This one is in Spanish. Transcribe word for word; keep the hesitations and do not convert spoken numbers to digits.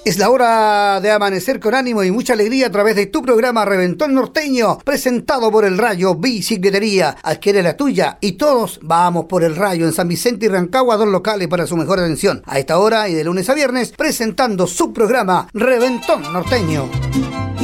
Es la hora de amanecer con ánimo y mucha alegría a través de tu programa Reventón Norteño, presentado por El Rayo Bicicletería. Adquiere la tuya y todos vamos por El Rayo en San Vicente y Rancagua, dos locales para su mejor atención. A esta hora y de lunes a viernes, presentando su programa Reventón Norteño.